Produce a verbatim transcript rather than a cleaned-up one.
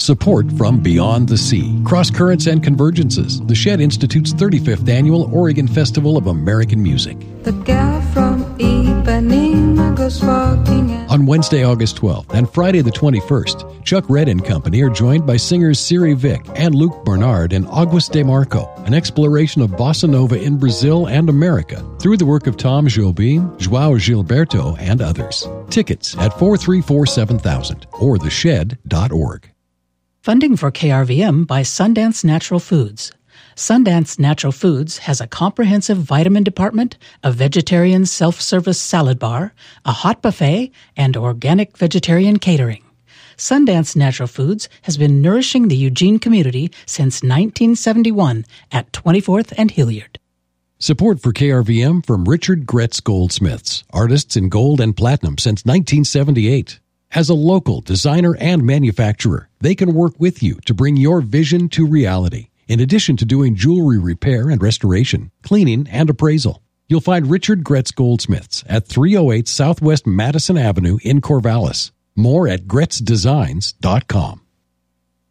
Support from Beyond the Sea, Cross Currents and Convergences, the Shed Institute's thirty-fifth Annual Oregon Festival of American Music. The girl from Ipanema goes walking. On Wednesday, August twelfth and Friday the twenty-first, Chuck Red and Company are joined by singers Siri Vick and Luke Bernard in Aguas de Marco, an exploration of bossa nova in Brazil and America through the work of Tom Jobim, João Gilberto, and others. Tickets at four three four seven thousand or the shed dot org. Funding for K R V M by Sundance Natural Foods. Sundance Natural Foods has a comprehensive vitamin department, a vegetarian self-service salad bar, a hot buffet, and organic vegetarian catering. Sundance Natural Foods has been nourishing the Eugene community since nineteen seventy-one at twenty-fourth and Hilliard. Support for K R V M from Richard Gretz Goldsmiths, artists in gold and platinum since nineteen seventy-eight. As a local designer and manufacturer, they can work with you to bring your vision to reality, in addition to doing jewelry repair and restoration, cleaning, and appraisal. You'll find Richard Gretz Goldsmiths at three oh eight Southwest Madison Avenue in Corvallis. More at gretz designs dot com.